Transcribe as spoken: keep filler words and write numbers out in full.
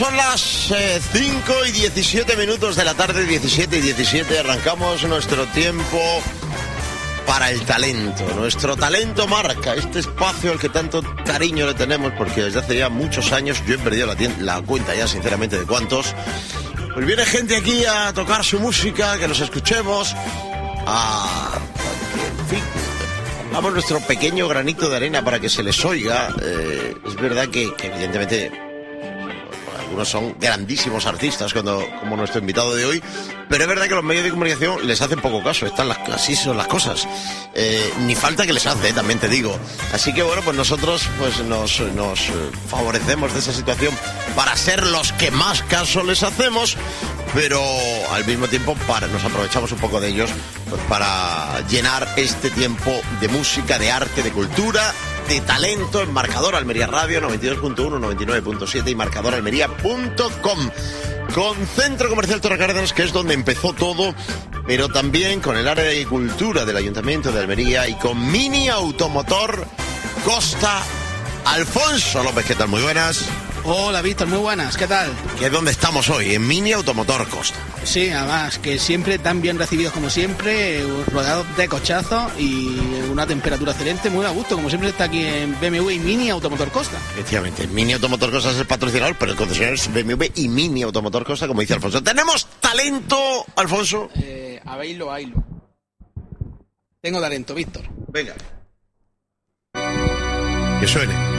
Son las eh, cinco y diecisiete minutos de la tarde, diecisiete y diecisiete, arrancamos nuestro tiempo para el talento. Nuestro talento marca este espacio al que tanto cariño le tenemos, porque desde hace ya muchos años, yo he perdido la, la cuenta ya sinceramente de cuántos, pues viene gente aquí a tocar su música, que nos escuchemos, a... en fin, pongamos nuestro pequeño granito de arena para que se les oiga. Eh, es verdad que, que evidentemente... algunos son grandísimos artistas, cuando, como nuestro invitado de hoy, pero es verdad que los medios de comunicación les hacen poco caso. Están las, así son las cosas. Eh, ni falta que les hace, eh, también te digo. Así que bueno, pues nosotros pues nos, nos favorecemos de esa situación para ser los que más caso les hacemos, pero al mismo tiempo para, nos aprovechamos un poco de ellos pues, para llenar este tiempo de música, de arte, de cultura, de talento en Marcador Almería Radio noventa y dos punto uno, noventa y nueve punto siete y marcador almería punto com, con Centro Comercial Torre Cárdenas, que es donde empezó todo, pero también con el área de cultura del Ayuntamiento de Almería y con Mini Automotor Costa. Alfonso López, ¿qué tal? Muy buenas. Hola Víctor, muy buenas, ¿qué tal? ¿Qué es donde estamos hoy? En Mini Automotor Costa. Sí, además, que siempre tan bien recibidos como siempre, rodeados de cochazos y una temperatura excelente, muy a gusto, como siempre está aquí en B M W y Mini Automotor Costa. Efectivamente, Mini Automotor Costa es el patrocinador, pero el concesionario es B M W y Mini Automotor Costa, como dice Alfonso. ¿Tenemos talento, Alfonso? Eh, habéislo, haylo. Tengo talento, Víctor. Venga. Que suene.